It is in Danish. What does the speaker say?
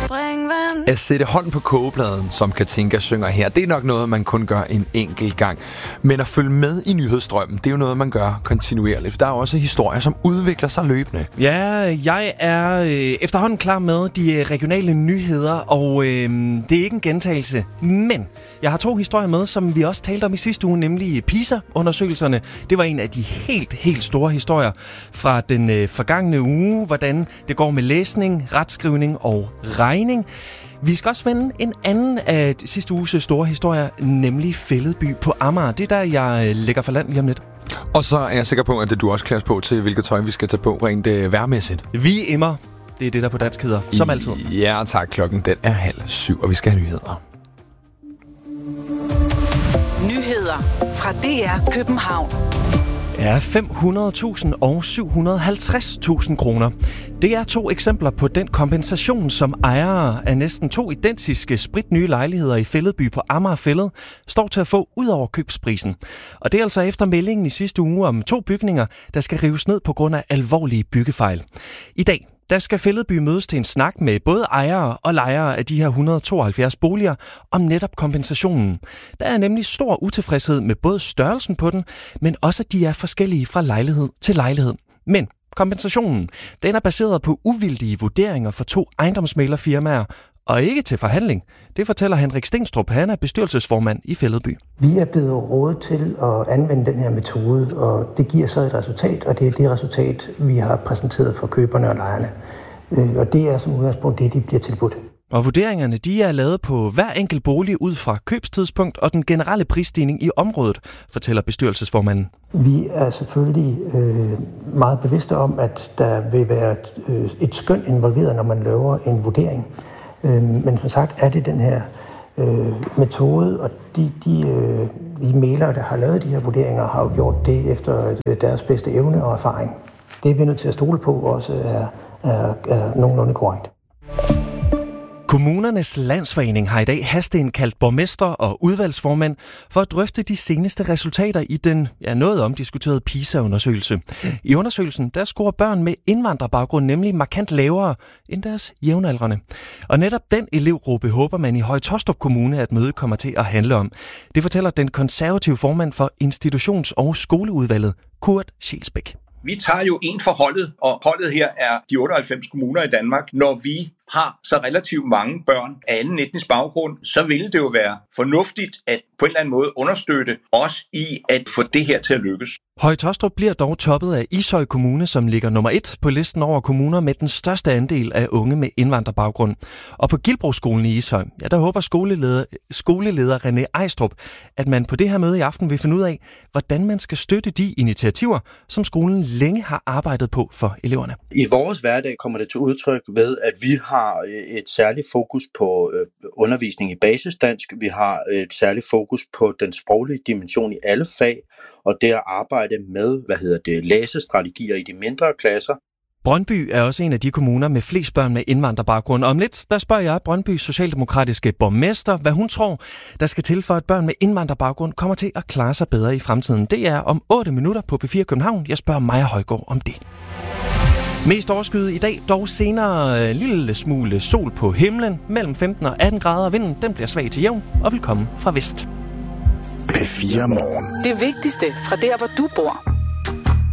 At sætte hånd på kogepladen, som Katinka synger her, det er nok noget, man kun gør en enkelt gang. Men at følge med i nyhedsstrømmen, det er jo noget, man gør kontinuerligt. Der er også historier, som udvikler sig løbende. Ja, jeg er efterhånden klar med de regionale nyheder, og det er ikke en gentagelse. Men jeg har 2 historier med, som vi også talte om i sidste uge, nemlig PISA-undersøgelserne. Det var en af de helt store historier fra den forgangne uge, hvordan det går med læsning, retskrivning og regning. Vi skal også vende en anden af sidste uges store historier, nemlig Fælledby på Amager. Det er der, jeg lægger for land lige om lidt. Og så er jeg sikker på, at du også klæder på til, hvilket tøj vi skal tage på rent vejrmæssigt. Vi emmer. Det er det, der på dansk hedder. Som altid. Ja, tak. Klokken den er 6:30, og vi skal have nyheder. Nyheder fra DR København. Er 500.000 og 750.000 kroner. Det er 2 eksempler på den kompensation, som ejere af næsten 2 identiske spritnye lejligheder i Fælledby på Amager Fælled står til at få ud over købsprisen. Og det er altså efter meldingen i sidste uge om 2 bygninger, der skal rives ned på grund af alvorlige byggefejl. I dag der skal Fælledby mødes til en snak med både ejere og lejere af de her 172 boliger om netop kompensationen. Der er nemlig stor utilfredshed med både størrelsen på den, men også at de er forskellige fra lejlighed til lejlighed. Men kompensationen, den er baseret på uvildige vurderinger fra 2 ejendomsmæglerfirmaer, og ikke til forhandling. Det fortæller Henrik Stenstrup, han er bestyrelsesformand i Fælledby. Vi er blevet rådet til at anvende den her metode, og det giver så et resultat, og det er det resultat, vi har præsenteret for køberne og lejerne. Og det er som udgangspunkt det, de bliver tilbudt. Og vurderingerne, de er lavet på hver enkelt bolig ud fra købstidspunkt og den generelle prisstigning i området, fortæller bestyrelsesformanden. Vi er selvfølgelig meget bevidste om, at der vil være et skøn involveret, når man laver en vurdering. Men som sagt er det den her metode, og de mælere, der har lavet de her vurderinger, har jo gjort det efter deres bedste evne og erfaring. Det er vi nødt til at stole på, også er nogenlunde korrekt. Kommunernes Landsforening har i dag hasteindkaldt borgmester og udvalgsformand for at drøfte de seneste resultater i den noget omdiskuterede PISA-undersøgelse. I undersøgelsen der scorer børn med indvandrerbaggrund nemlig markant lavere end deres jævnaldrende. Og netop den elevgruppe håber man i Høje Taastrup Kommune, at mødet kommer til at handle om. Det fortæller den konservative formand for institutions- og skoleudvalget, Kurt Schilsbæk. Vi tager jo en for holdet, og holdet her er de 98 kommuner i Danmark. Når vi har så relativt mange børn af anden etnisk baggrund, så ville det jo være fornuftigt at på en eller anden måde understøtte os i at få det her til at lykkes. Høje Taastrup bliver dog toppet af Ishøj Kommune, som ligger nummer 1 på listen over kommuner med den største andel af unge med indvandrerbaggrund. Og på Gilbroskolen i Ishøj, der håber skoleleder René Ejstrup, at man på det her møde i aften vil finde ud af, hvordan man skal støtte de initiativer, som skolen længe har arbejdet på for eleverne. I vores hverdag kommer det til udtryk ved, at vi har et særligt fokus på undervisning i basisdansk. Vi har et særligt fokus på den sproglige dimension i alle fag, og det at arbejde med, læsestrategier i de mindre klasser. Brøndby er også en af de kommuner med flest børn med indvandrerbaggrund. Om lidt, der spørger jeg Brøndbys socialdemokratiske borgmester, hvad hun tror, der skal til for, at børn med indvandrerbaggrund kommer til at klare sig bedre i fremtiden. Det er om 8 minutter på P4 København. Jeg spørger Maja Højgaard om det. Mest overskyet i dag, dog senere en lille smule sol på himlen, mellem 15 og 18 grader. Vinden den bliver svag til jævn og vil komme fra vest. P4 Morgen. Det vigtigste fra der, hvor du bor.